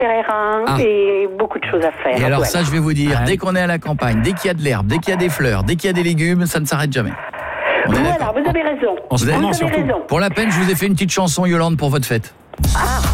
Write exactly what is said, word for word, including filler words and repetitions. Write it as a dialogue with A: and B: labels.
A: terrain
B: Ah.
A: et beaucoup de choses à faire.
B: Et alors
A: Voilà.
B: ça, je vais vous dire,
C: Ouais.
B: dès qu'on est à la campagne, dès qu'il y a de l'herbe, dès qu'il y a des fleurs, dès qu'il y a des légumes, ça ne s'arrête jamais. On est
A: Voilà,
B: d'accord.
A: vous avez raison.
C: En ce
A: vous
C: moment,
A: avez
C: surtout.
A: raison.
B: Pour la peine, je vous ai fait une petite chanson, Yolande, pour votre fête.
A: Ah,